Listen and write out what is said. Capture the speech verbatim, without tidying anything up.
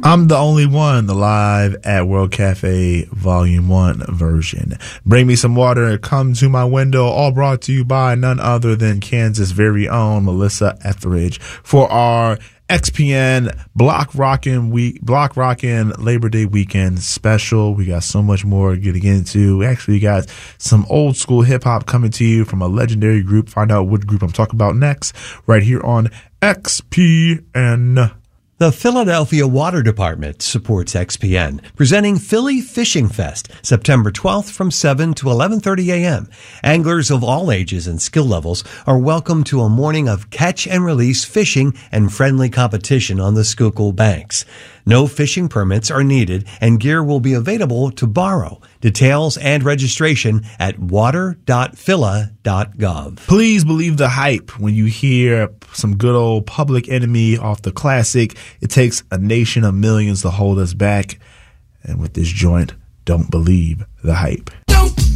I'm the only one, the live at World Cafe Volume one version. Bring me some water, come to my window, all brought to you by none other than Kansas' very own Melissa Etheridge for our X P N Block Rockin' Week, Block Rockin' Labor Day Weekend special. We got so much more getting into. We actually got some old school hip hop coming to you from a legendary group. Find out which group I'm talking about next, right here on X P N. The Philadelphia Water Department supports X P N, presenting Philly Fishing Fest, September twelfth from seven to eleven thirty a.m. Anglers of all ages and skill levels are welcome to a morning of catch and release fishing and friendly competition on the Schuylkill banks. No fishing permits are needed, and gear will be available to borrow. Details and registration at water dot phila dot gov. Please believe the hype when you hear some good old Public Enemy off the classic It Takes a Nation of Millions to Hold Us Back. And with this joint, don't believe the hype. Don't